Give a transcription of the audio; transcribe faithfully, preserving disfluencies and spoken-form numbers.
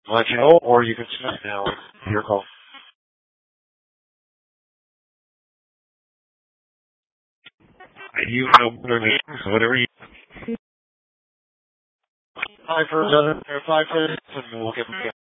let you know, or you can start now. Your call. You know what I mean? Whatever you. Five for another five minutes, and we'll get.